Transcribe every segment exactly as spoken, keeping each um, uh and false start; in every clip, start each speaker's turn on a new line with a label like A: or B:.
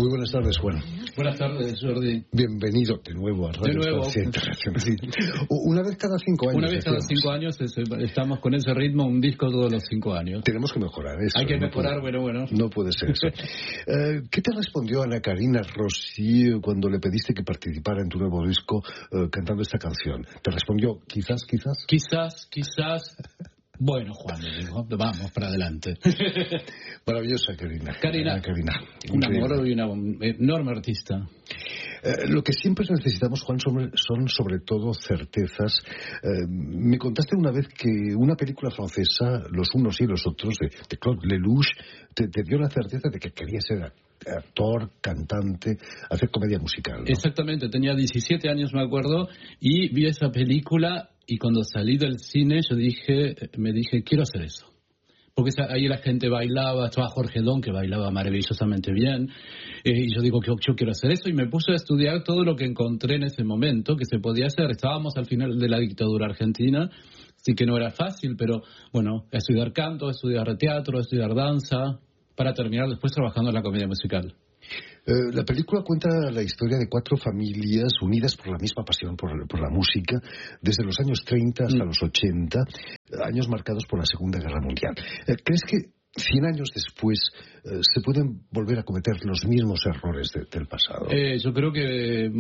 A: Muy buenas tardes, Juan.
B: Buenas tardes, Jordi.
A: Bienvenido de nuevo a Radio Francia Internacional. Sí. Una vez cada cinco años.
B: Una vez cada
A: decíamos.
B: cinco años es, estamos con ese ritmo, un disco todos los cinco años.
A: Tenemos que mejorar eso.
B: Hay que
A: no
B: mejorar,
A: puede,
B: bueno, bueno.
A: No puede ser eso. eh, ¿Qué te respondió Ana Karina Rossi cuando le pediste que participara en tu nuevo disco eh, cantando esta canción? ¿Te respondió quizás, quizás?
B: Quizás, quizás... Bueno, Juan, le digo, vamos para adelante.
A: Maravillosa, Karina.
B: Karina,
A: Ana Karina.
B: Un amor y una enorme artista.
A: Eh, lo que siempre necesitamos, Juan, son, son sobre todo certezas. Eh, me contaste una vez que una película francesa, Los unos y los otros, de, de Claude Lelouch, te, te dio la certeza de que querías ser actor, cantante, hacer comedia musical, ¿no?
B: Exactamente, tenía diecisiete años, me acuerdo, y vi esa película y cuando salí del cine yo dije, me dije, quiero hacer eso. Porque ahí la gente bailaba, estaba Jorge Don, que bailaba maravillosamente bien, eh, y yo digo que yo, yo quiero hacer eso, y me puse a estudiar todo lo que encontré en ese momento, que se podía hacer. Estábamos al final de la dictadura argentina, así que no era fácil, pero bueno, a estudiar canto, a estudiar teatro, a estudiar danza, para terminar después trabajando en la comedia musical.
A: Eh, la película cuenta la historia de cuatro familias unidas por la misma pasión por, por la música, desde los años treinta hasta mm. los ochenta, años marcados por la Segunda Guerra Mundial. Eh, ¿Crees que cien años después eh, se pueden volver a cometer los mismos errores de, del pasado?
B: Eh, yo creo que...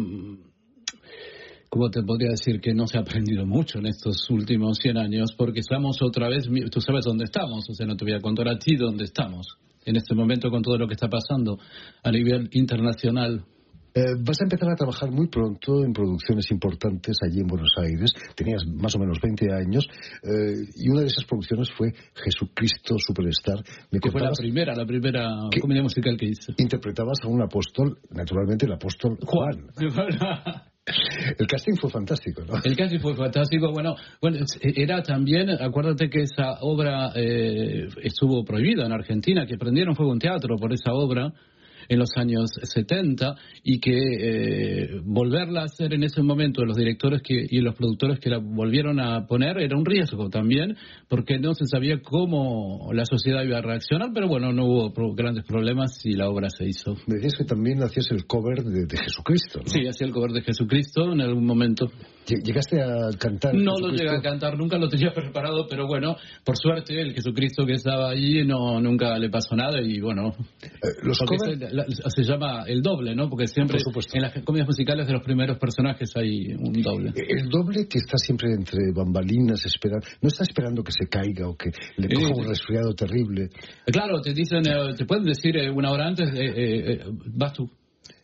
B: ¿Cómo te podría decir que no se ha aprendido mucho en estos últimos cien años? Porque estamos otra vez... Tú sabes dónde estamos, o sea, no te voy a contar a ti dónde estamos en este momento con todo lo que está pasando a nivel internacional.
A: Eh, vas a empezar a trabajar muy pronto en producciones importantes allí en Buenos Aires. Tenías más o menos veinte años eh, y una de esas producciones fue Jesucristo Superstar.
B: Me que fue la primera, la primera comedia musical que hice.
A: Interpretabas a un apóstol, naturalmente el apóstol Juan. Juan. El casting fue fantástico, ¿no?
B: El casting fue fantástico. Bueno, bueno, era también, acuérdate que esa obra eh, estuvo prohibida en Argentina, que prendieron fuego un teatro por esa obra en los años setenta, y que eh, volverla a hacer en ese momento, los directores que, y los productores que la volvieron a poner, era un riesgo también, porque no se sabía cómo la sociedad iba a reaccionar, pero bueno, no hubo pro- grandes problemas y la obra se hizo.
A: Me decías que también hacías el cover de, de Jesucristo, ¿no?
B: Sí, hacía el cover de Jesucristo en algún momento.
A: ¿Llegaste a cantar?
B: No lo llegué a cantar, nunca lo tenía preparado, pero bueno, por suerte el Jesucristo que estaba allí no, nunca le pasó nada y bueno,
A: eh, los covers...
B: se, la, se llama el doble, ¿no? Porque siempre
A: por
B: en las comedias musicales de los primeros personajes hay un doble.
A: El doble que está siempre entre bambalinas, esperando, no está esperando que se caiga o que le coja eh, un resfriado terrible.
B: Claro, te dicen, eh, te pueden decir eh, una hora antes, eh, eh, vas tú.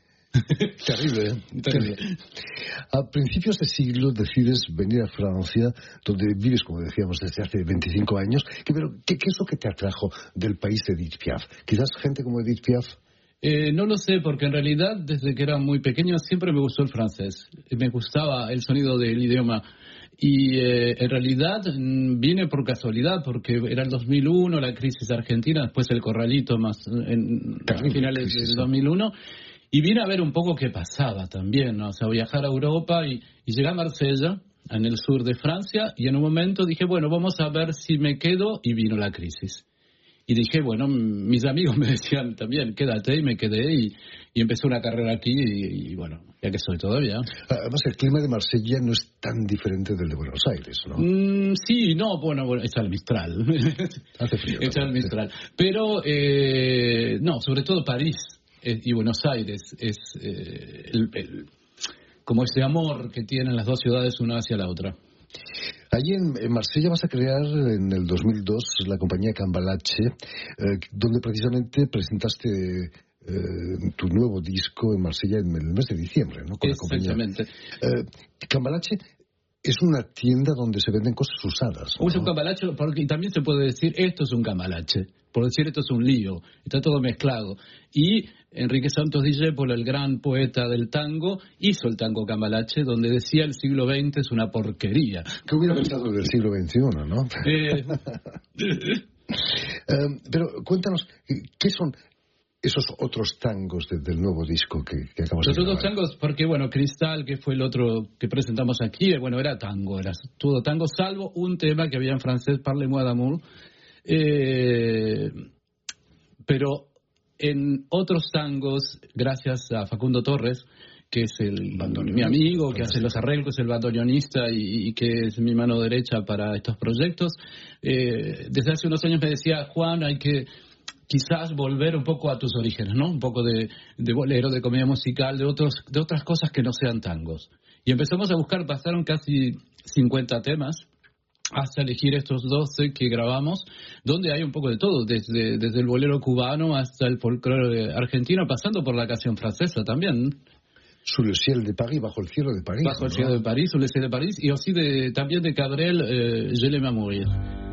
A: Terrible, ¿eh? Terrible. A principios de siglo decides venir a Francia, donde vives, como decíamos, desde hace veinticinco años. ¿Qué, pero, ¿qué, qué es lo que te atrajo del país de Edith Piaf? Quizás gente como Edith Piaf.
B: Eh, no lo sé, porque en realidad desde que era muy pequeño siempre me gustó el francés. Me gustaba el sonido del idioma. Y eh, en realidad mmm, vine por casualidad, porque era el dos mil uno, la crisis argentina, después el corralito más en Terrible, finales crisis, del dos mil uno. Y vine a ver un poco qué pasaba también, ¿no? O sea, viajar a Europa y, y llegué a Marsella, en el sur de Francia, y en un momento dije, bueno, vamos a ver si me quedo, y vino la crisis. Y dije, bueno, mis amigos me decían también, quédate, y me quedé, y, y empecé una carrera aquí, y, y bueno, ya que soy todavía.
A: Además, el clima de Marsella no es tan diferente del de Buenos Aires, ¿no?
B: Mm, sí, no, bueno, bueno, está el Mistral.
A: Hace frío.
B: Está el Mistral. Pero, eh, no, sobre todo París eh, y Buenos Aires es eh, el, el, como ese amor que tienen las dos ciudades una hacia la otra.
A: Allí en, en Marsella vas a crear en el dos mil dos la compañía Cambalache, eh, donde precisamente presentaste eh, tu nuevo disco en Marsella en el mes de diciembre, ¿no? Con
B: Exactamente.
A: La compañía. Eh, Cambalache es una tienda donde se venden cosas usadas, ¿no?
B: Es un cambalache, porque también se puede decir esto es un cambalache, por decir esto es un lío, está todo mezclado. Y Enrique Santos Discépolo, el gran poeta del tango, hizo el tango cambalache, donde decía el siglo veinte es una porquería.
A: ¿Qué hubiera pensado del siglo veintiuno, no?
B: Eh...
A: um, pero cuéntanos, ¿qué son esos otros tangos de, del nuevo disco que, que acabamos de
B: grabar? Los otros tangos, porque bueno, Cristal, que fue el otro que presentamos aquí, bueno, era tango, era todo tango, salvo un tema que había en francés, Parlez-moi d'amour, eh, pero en otros tangos, gracias a Facundo Torres, que es el mi amigo, que hace los arreglos, el bandoneonista y, y que es mi mano derecha para estos proyectos. Eh, desde hace unos años me decía, Juan, hay que quizás volver un poco a tus orígenes, ¿no? Un poco de, de bolero, de comedia musical, de otros, de otras cosas que no sean tangos. Y empezamos a buscar, pasaron casi cincuenta temas, hasta elegir estos doce que grabamos, donde hay un poco de todo, desde, desde el bolero cubano hasta el folclore argentino, pasando por la canción francesa también.
A: Sous le ciel de Paris, bajo el cielo de París.
B: Bajo el cielo de París, sous le ciel de París, y aussi de, también de Cabrel, eh, Je l'aime à mourir.